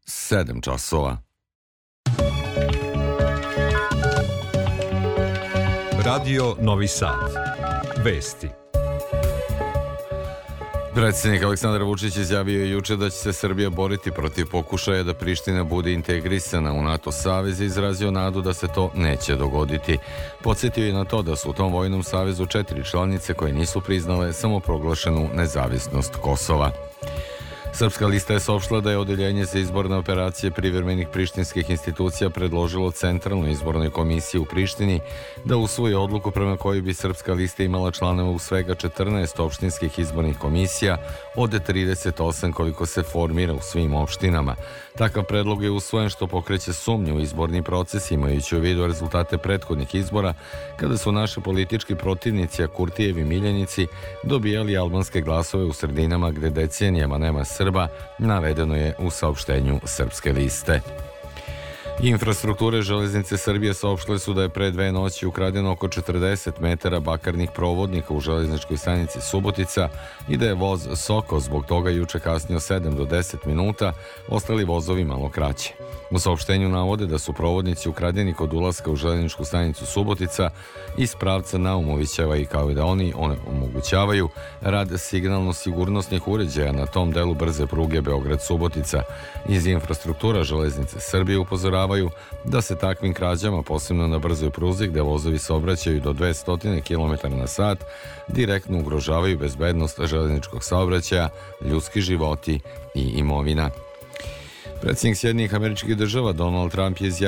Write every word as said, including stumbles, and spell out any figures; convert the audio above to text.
sedam časova. Radio Novi Sad. Vesti. Predsjednik Aleksandar Vučić izjavio je juče da će se Srbija boriti protiv pokušaja da Priština bude integrisana u NATO savez i izrazio nadu da se to neće dogoditi. Podsjetio je na to da su u tom vojnom savezu četiri članice koje nisu priznale samoproglašenu nezavisnost Kosova. Srpska lista je saopštila da je Odeljenje za izborne operacije privremenih prištinskih institucija predložilo Centralnoj izbornoj komisiji u Prištini da usvoji odluku prema kojoj bi Srpska lista imala članova u svega četrnaest opštinskih izbornih komisija od trideset osam koliko se formira u svim opštinama. Takav predlog je usvojen što pokreće sumnju u izborni proces imajući u vidu rezultate prethodnih izbora kada su naši politički protivnici, a Kurtijevi miljenici, dobijali albanske glasove u sredinama gde decenijama nema Srba, navedeno je u saopštenju Srpske liste. Infrastrukture železnice Srbije saopštile su da je pre dve noći ukradeno oko četrdeset metara bakarnih provodnika u železničkoj stanici Subotica i da je voz Soko zbog toga juče kasnio sedam do deset minuta, ostali vozovi malo kraće. U saopštenju navode da su provodnici ukradeni kod ulaska u železničku stanicu Subotica iz pravca Naumovićeva i kao i da oni one omogućavaju rad signalno-sigurnosnih uređaja na tom delu brze pruge Beograd-Subotica. Iz infrastruktura železnice Srbije upozoravaju da se takvim krađama, posebno na brzoj pruzi gde vozovi se obraćaju do dvesta kilometara na sat, direktno ugrožavaju bezbednost železničkog saobraćaja, ljudski životi i imovina. Predsjednik Sjedinjenih Američkih Država Donald Trump je izjavio